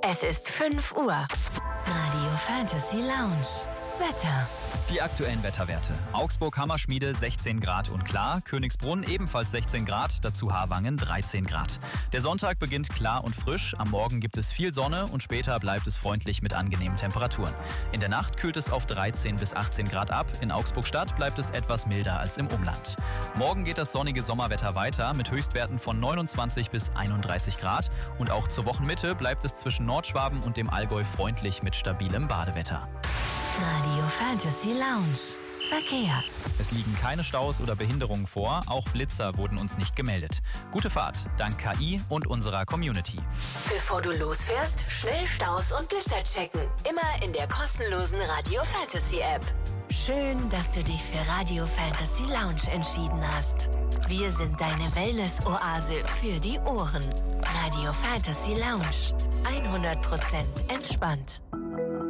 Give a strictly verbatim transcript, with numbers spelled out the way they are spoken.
Es ist fünf Uhr. Radio Fantasy Lounge. Wetter. Die aktuellen Wetterwerte. Augsburg-Hammerschmiede sechzehn Grad und klar, Königsbrunn ebenfalls sechzehn Grad, dazu Harwangen dreizehn Grad. Der Sonntag beginnt klar und frisch, am Morgen gibt es viel Sonne und später bleibt es freundlich mit angenehmen Temperaturen. In der Nacht kühlt es auf dreizehn bis achtzehn Grad ab, in Augsburg-Stadt bleibt es etwas milder als im Umland. Morgen geht das sonnige Sommerwetter weiter mit Höchstwerten von neunundzwanzig bis einunddreißig Grad und auch zur Wochenmitte bleibt es zwischen Nordschwaben und dem Allgäu freundlich mit stabilem Badewetter. Radio Fantasy Lounge. Verkehr. Es liegen keine Staus oder Behinderungen vor, auch Blitzer wurden uns nicht gemeldet. Gute Fahrt, dank K I und unserer Community. Bevor du losfährst, schnell Staus und Blitzer checken. Immer in der kostenlosen Radio Fantasy App. Schön, dass du dich für Radio Fantasy Lounge entschieden hast. Wir sind deine Wellness-Oase für die Ohren. Radio Fantasy Lounge. hundert Prozent entspannt.